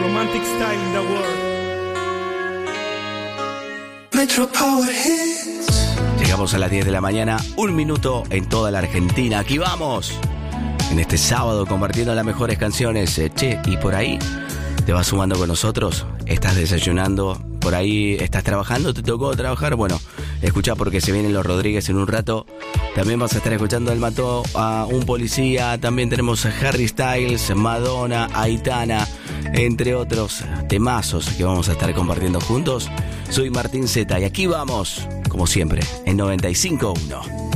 romantic style in the world. Metro Power Hits. Llegamos a las 10 de la mañana, 1 minuto en toda la Argentina. Aquí vamos, en este sábado compartiendo las mejores canciones. Che, y por ahí te vas sumando con nosotros, estás desayunando, por ahí estás trabajando, te tocó trabajar. Bueno, escuchá porque se vienen los Rodríguez en un rato. También vas a estar escuchando Él mató a un policía. También tenemos a Harry Styles, Madonna, Aitana, entre otros temazos que vamos a estar compartiendo juntos. Soy Martín Zeta y aquí vamos, como siempre, en 95.1.